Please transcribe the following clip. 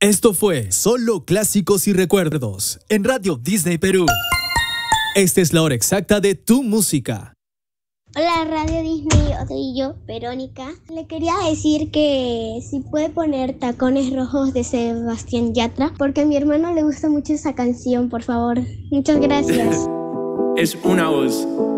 Esto fue Solo Clásicos y Recuerdos en Radio Disney Perú. Esta es la hora exacta de tu música. Hola Radio Disney, soy yo, Verónica. Le quería decir que si puede poner Tacones Rojos de Sebastián Yatra, porque a mi hermano le gusta mucho esa canción, por favor. Muchas gracias. Es una voz.